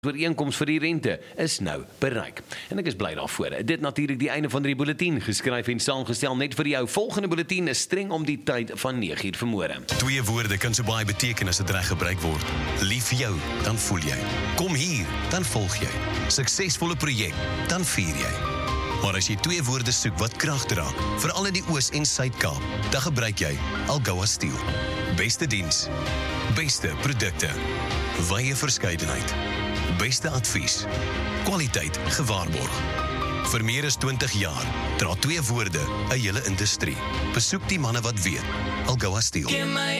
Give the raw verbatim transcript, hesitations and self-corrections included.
ooreenkoms vir die rente is nou bereik. En ek is bly daarvoor. Dit natuurlik die einde van die bulletin, geskryf en saamgestel net vir jou. Volgende bulletin is streng om die tyd van nege uur vanmôre. Twee woorde kan so baie beteken as dit reg gebruik word. Lief vir jou, dan voel jy. Kom hier, dan volg jy. Suksesvolle projek, dan vier jy. Maar as jy twee woorde soek wat krag dra, veral in die Oos- en Suid-Kaap, dan gebruik jy Algoa Steel. Beste diens, beste produkte, wye verskeidenheid, beste advies, kwaliteit gewaarborg. Vir meer as twintig jaar dra twee woorde 'n hele industrie. Besoek die manne wat weet. Algoa Steel.